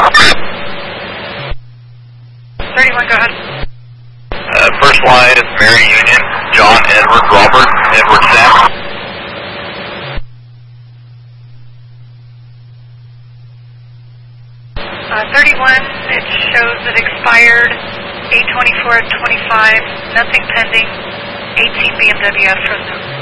31, go ahead. First line is Mary Union, John, Edward, Robert, Edward, Sam. 31, it shows it expired, 824 at 25, nothing pending, 18 BMW Fresno.